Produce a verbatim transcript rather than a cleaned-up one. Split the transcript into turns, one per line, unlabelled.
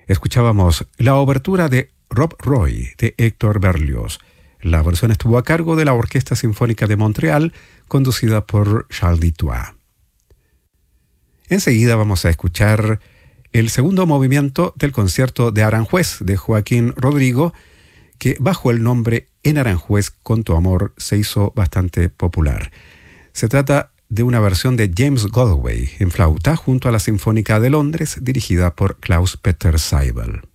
Escuchábamos la obertura de Rob Roy de Héctor Berlioz. La versión estuvo a cargo de la Orquesta Sinfónica de Montreal, conducida por Charles Dutoit. Enseguida vamos a escuchar el segundo movimiento del concierto de Aranjuez de Joaquín Rodrigo, que bajo el nombre En Aranjuez con tu amor se hizo bastante popular. Se trata de una versión de James Galway en flauta junto a la Sinfónica de Londres, dirigida por Klaus Peter Seibel.